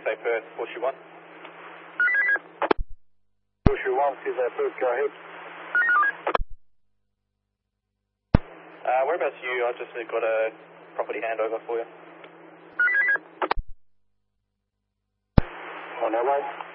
Tuesday Perth, Horseshoe 1. Horseshoe 1, Tuesday Perth, go ahead. Whereabouts are you? I've just got a property handover for you. On our way.